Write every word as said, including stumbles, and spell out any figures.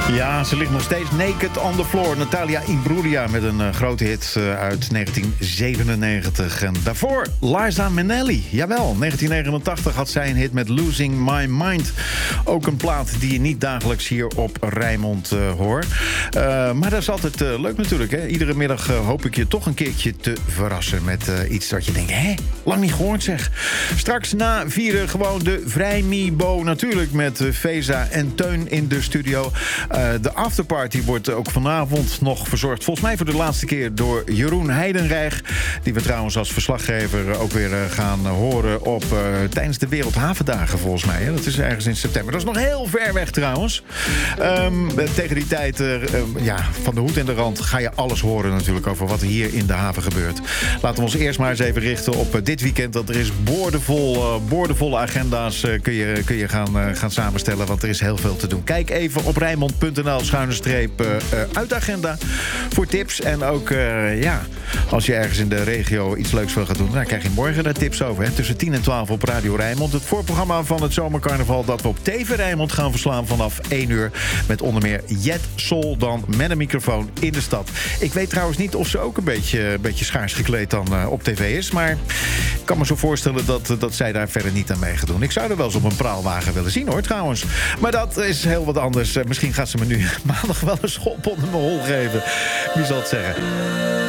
Ja, ze ligt nog steeds naked on the floor. Natalia Imbruglia met een uh, grote hit uh, uit negentien zevenennegentig. En daarvoor Liza Minnelli. Jawel, negentien negenentachtig had zij een hit met Losing My Mind. Ook een plaat die je niet dagelijks hier op Rijnmond uh, hoort. Uh, maar dat is altijd uh, leuk natuurlijk. Hè? Iedere middag uh, hoop ik je toch een keertje te verrassen met uh, iets dat je denkt, hè, lang niet gehoord zeg. Straks na vieren gewoon de Vrijmibo natuurlijk met uh, Feza en Teun in de studio. Uh, de afterparty wordt ook vanavond nog verzorgd. Volgens mij voor de laatste keer door Jeroen Heidenreich. Die we trouwens als verslaggever ook weer uh, gaan horen op uh, tijdens de Wereldhavendagen volgens mij. Hè? Dat is ergens in september. Dat is nog heel ver weg trouwens. Um, tegen die tijd uh, uh, ja, van de hoed en de rand ga je alles horen natuurlijk over wat er hier in de haven gebeurt. Laten we ons eerst maar eens even richten op uh, dit weekend. Want er is boordevol, uh, boordevolle agenda's uh, kun je, kun je gaan, uh, gaan samenstellen. Want er is heel veel te doen. Kijk even op Rijnmond punt n l schuine streep uh, uitagenda voor tips. En ook, uh, ja, als je ergens in de regio iets leuks wil gaan doen, dan krijg je morgen daar tips over. Hè? Tussen tien en twaalf op Radio Rijnmond. Het voorprogramma van het Zomercarnaval dat we op T V Rijnmond gaan verslaan vanaf één uur. Met onder meer Jet Sol dan met een microfoon in de stad. Ik weet trouwens niet of ze ook een beetje, een beetje schaars gekleed dan uh, op tv is. Maar ik kan me zo voorstellen dat, dat zij daar verder niet aan mee gaan doen. Ik zou er wel eens op een praalwagen willen zien hoor trouwens. Maar dat is heel wat anders. Uh, misschien gaat ze me nu maandag wel een schop onder mijn hol geven. Wie zal het zeggen?